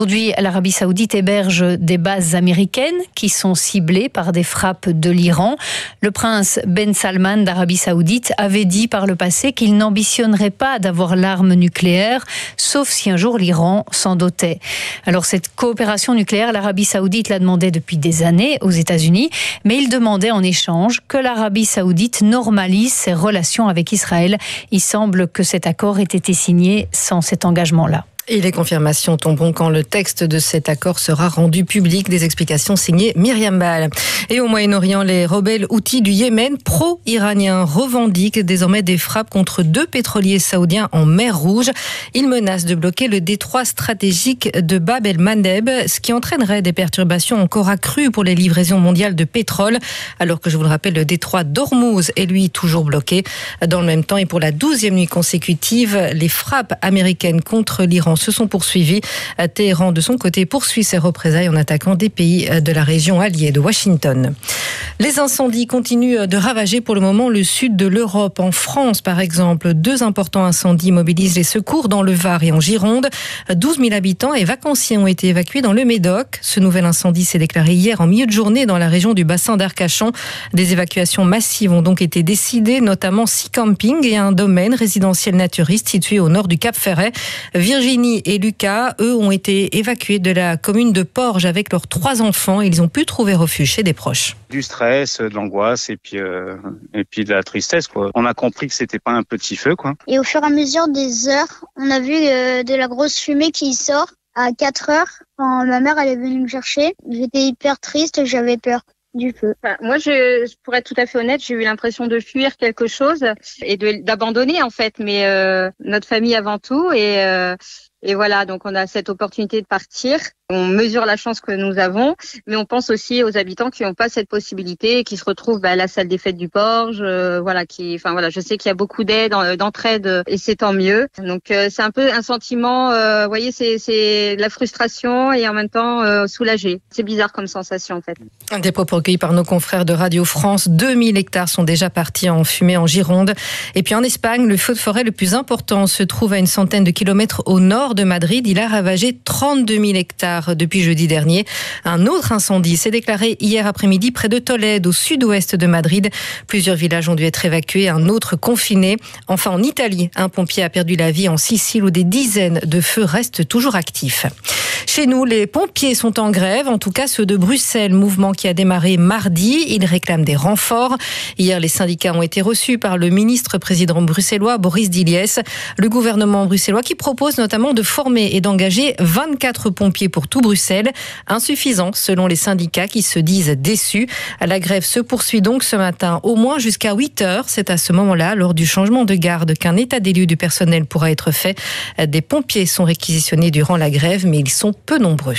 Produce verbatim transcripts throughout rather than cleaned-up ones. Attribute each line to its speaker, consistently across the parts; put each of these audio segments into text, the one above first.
Speaker 1: Aujourd'hui, l'Arabie Saoudite héberge des bases américaines qui sont ciblées par des frappes de l'Iran. Le prince Ben Salman d'Arabie Saoudite avait dit par le passé qu'il n'ambitionnerait pas d'avoir l'arme nucléaire, sauf si un jour l'Iran s'en dotait. Alors cette coopération nucléaire, l'Arabie Saoudite l'a demandé depuis des années aux États-Unis, mais il demandait en échange que l'Arabie Saoudite normalise ses relations avec Israël. Il semble que cet accord ait été signé sans cet engagement-là.
Speaker 2: Et les confirmations tomberont quand le texte de cet accord sera rendu public. Des explications signées Myriam Ball. Et au Moyen-Orient, les rebelles houthis du Yémen, pro-iraniens, revendiquent désormais des frappes contre deux pétroliers saoudiens en mer Rouge. Ils menacent de bloquer le détroit stratégique de Bab el-Mandeb, ce qui entraînerait des perturbations encore accrues pour les livraisons mondiales de pétrole, alors que, je vous le rappelle, le détroit d'Ormuz est lui toujours bloqué. Dans le même temps, et pour la douzième nuit consécutive, les frappes américaines contre l'Iran se sont poursuivies. Téhéran, de son côté, poursuit ses représailles en attaquant des pays de la région alliée de Washington. Les incendies continuent de ravager pour le moment le sud de l'Europe. En France, par exemple, deux importants incendies mobilisent les secours dans le Var et en Gironde. douze mille habitants et vacanciers ont été évacués dans le Médoc. Ce nouvel incendie s'est déclaré hier en milieu de journée dans la région du bassin d'Arcachon. Des évacuations massives ont donc été décidées, notamment six campings et un domaine résidentiel naturiste situé au nord du Cap-Ferret. Virginie et Lucas, eux, ont été évacués de la commune de Porges avec leurs trois enfants. Ils ont pu trouver refuge chez des proches.
Speaker 3: Du stress, de l'angoisse et puis euh, et puis de la tristesse, quoi. On a compris que c'était pas un petit feu, quoi.
Speaker 4: Et au fur et à mesure des heures, on a vu euh, de la grosse fumée qui sort à quatre heures. Quand ma mère elle est venue me chercher, j'étais hyper triste, j'avais peur du feu.
Speaker 5: Enfin, moi, je, pour être tout à fait honnête, j'ai eu l'impression de fuir quelque chose et de, d'abandonner en fait, mais euh, notre famille avant tout et euh, et voilà, donc on a cette opportunité de partir. On mesure la chance que nous avons, mais on pense aussi aux habitants qui n'ont pas cette possibilité et qui se retrouvent bah, à la salle des fêtes du Porge. Euh, voilà, qui, enfin voilà, je sais qu'il y a beaucoup d'aide, d'entraide, et c'est tant mieux. Donc euh, c'est un peu un sentiment, euh, vous voyez, c'est c'est de la frustration et en même temps euh, soulagé. C'est bizarre comme sensation en fait.
Speaker 2: Des propos recueillis par nos confrères de Radio France. deux mille hectares sont déjà partis en fumée en Gironde. Et puis en Espagne, le feu de forêt le plus important se trouve à une centaine de kilomètres au nord de Madrid. Il a ravagé trente-deux mille hectares depuis jeudi dernier. Un autre incendie s'est déclaré hier après-midi près de Tolède, au sud-ouest de Madrid. Plusieurs villages ont dû être évacués, un autre confiné. Enfin, en Italie, un pompier a perdu la vie en Sicile où des dizaines de feux restent toujours actifs. Chez nous, les pompiers sont en grève, en tout cas ceux de Bruxelles, mouvement qui a démarré mardi. Ils réclament des renforts. Hier, les syndicats ont été reçus par le ministre-président bruxellois Boris Diliès. Le gouvernement bruxellois qui propose notamment de former et d'engager vingt-quatre pompiers pour tout Bruxelles. Insuffisant selon les syndicats qui se disent déçus. La grève se poursuit donc ce matin au moins jusqu'à huit heures. C'est à ce moment-là, lors du changement de garde, qu'un état des lieux du personnel pourra être fait. Des pompiers sont réquisitionnés durant la grève, mais ils sont peu nombreux.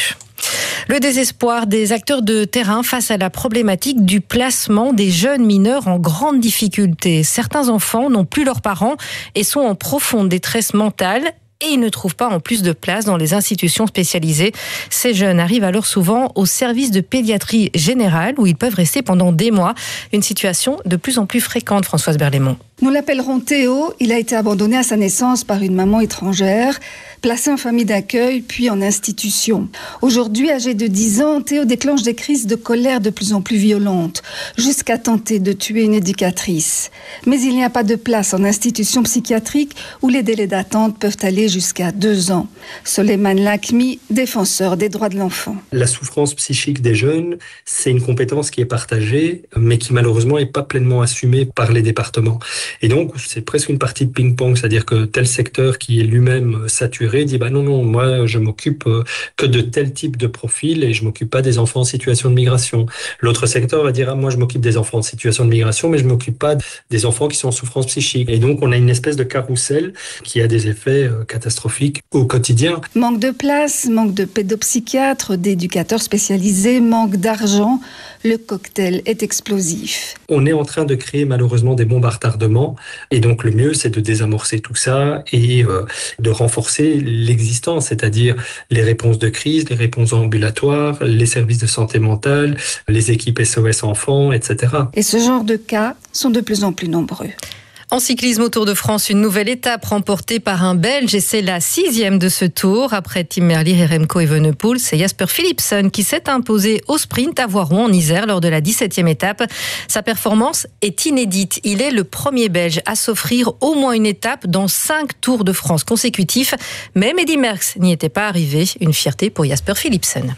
Speaker 2: Le désespoir des acteurs de terrain face à la problématique du placement des jeunes mineurs en grande difficulté. Certains enfants n'ont plus leurs parents et sont en profonde détresse mentale. Et ils ne trouvent pas en plus de place dans les institutions spécialisées. Ces jeunes arrivent alors souvent au service de pédiatrie générale où ils peuvent rester pendant des mois. Une situation de plus en plus fréquente, Françoise Berlémont.
Speaker 6: Nous l'appellerons Théo. Il a été abandonné à sa naissance par une maman étrangère, placé en famille d'accueil puis en institution. Aujourd'hui, âgé de dix ans, Théo déclenche des crises de colère de plus en plus violentes, jusqu'à tenter de tuer une éducatrice. Mais il n'y a pas de place en institution psychiatrique où les délais d'attente peuvent aller jusqu'à deux ans. Soleiman Lakmi, défenseur des droits de l'enfant.
Speaker 7: La souffrance psychique des jeunes, c'est une compétence qui est partagée, mais qui malheureusement n'est pas pleinement assumée par les départements. Et donc, c'est presque une partie de ping-pong, c'est-à-dire que tel secteur qui est lui-même saturé dit bah non, non, moi je m'occupe que de tel type de profil et je m'occupe pas des enfants en situation de migration. L'autre secteur va dire ah, moi je m'occupe des enfants en situation de migration, mais je m'occupe pas des enfants qui sont en souffrance psychique. Et donc, on a une espèce de carrousel qui a des effets catastrophiques au quotidien.
Speaker 6: Manque de place, manque de pédopsychiatres, d'éducateurs spécialisés, manque d'argent. Le cocktail est explosif.
Speaker 7: On est en train de créer malheureusement des bombes à retardement et donc le mieux c'est de désamorcer tout ça et euh, de renforcer l'existant, c'est-à-dire les réponses de crise, les réponses ambulatoires, les services de santé mentale, les équipes S O S enfants, et cetera.
Speaker 6: Et ce genre de cas sont de plus en plus nombreux.
Speaker 2: En cyclisme au Tour de France, une nouvelle étape remportée par un Belge et c'est la sixième de ce tour. Après Tim Merlier et Remco Evenepoel, c'est Jasper Philipsen qui s'est imposé au sprint à Voiron en Isère lors de la dix-septième étape. Sa performance est inédite. Il est le premier Belge à s'offrir au moins une étape dans cinq Tours de France consécutifs. Mais Eddy Merckx n'y était pas arrivé. Une fierté pour Jasper Philipsen.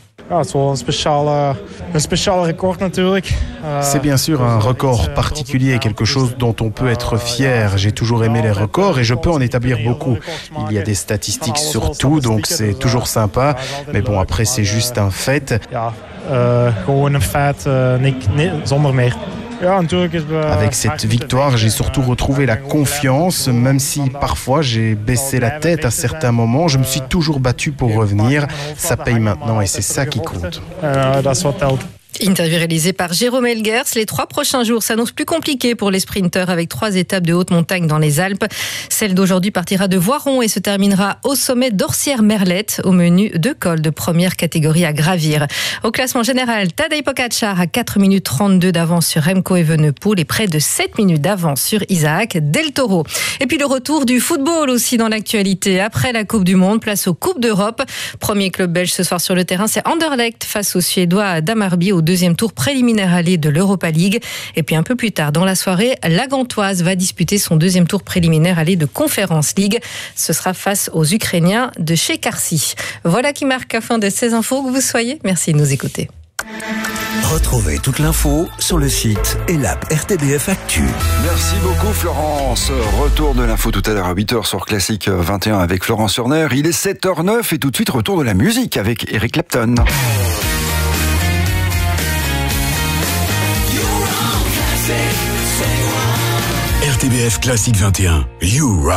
Speaker 8: C'est bien sûr un record particulier, quelque chose dont on peut être fier. J'ai toujours aimé les records et je peux en établir beaucoup. Il y a des statistiques sur tout, donc c'est toujours sympa. Mais bon, après, c'est juste un fait. Avec cette victoire, j'ai surtout retrouvé la confiance, même si parfois j'ai baissé la tête à certains moments. Je me suis toujours battu pour revenir. Ça paye maintenant et c'est ça qui compte.
Speaker 2: Interview réalisée par Jérôme Elgers. Les trois prochains jours s'annoncent plus compliqués pour les sprinteurs avec trois étapes de haute montagne dans les Alpes. Celle d'aujourd'hui partira de Voiron et se terminera au sommet d'Orsières-Merlette, au menu deux cols de première catégorie à gravir. Au classement général, Tadej Pogačar à quatre minutes trente-deux d'avance sur Remco Evenepoel et près de sept minutes d'avance sur Isaac Del Toro. Et puis le retour du football aussi dans l'actualité. Après la Coupe du Monde, place aux Coupes d'Europe. Premier club belge ce soir sur le terrain, c'est Anderlecht face aux Suédois à Damarby au deuxième tour préliminaire aller de l'Europa League. Et puis un peu plus tard dans la soirée, la Gantoise va disputer son deuxième tour préliminaire aller de Conference League. Ce sera face aux Ukrainiens de chez Karsi. Voilà qui marque la fin de ces infos. Que vous soyez, merci de nous écouter.
Speaker 9: Retrouvez toute l'info sur le site et l'app R T B F Actu.
Speaker 10: Merci beaucoup Florence. Retour de l'info tout à l'heure à huit heures sur Classique vingt et un avec Florence Surner. Il est sept heures neuf et tout de suite retour de la musique avec Eric Clapton.
Speaker 9: R T B F Classique vingt et un. You Rock.